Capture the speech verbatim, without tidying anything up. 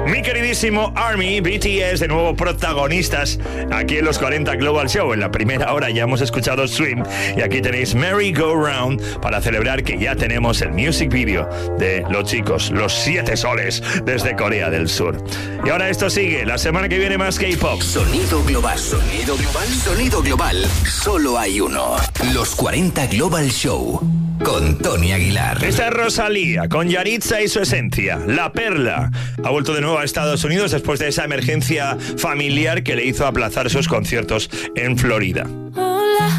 Mi queridísimo ARMY, B T S, de nuevo protagonistas aquí en los cuarenta Global Show. En la primera hora ya hemos escuchado Swim y aquí tenéis Merry Go Round para celebrar que ya tenemos el music video de los chicos, los siete soles desde Corea del Sur. Y ahora esto sigue, la semana que viene más K-pop. Sonido global, sonido global, sonido global. Solo hay uno. Los cuarenta Global Show. Con Tony Aguilar. Esta es Rosalía, con Yaritza y su esencia, La Perla. Ha vuelto de nuevo a Estados Unidos después de esa emergencia familiar que le hizo aplazar sus conciertos en Florida.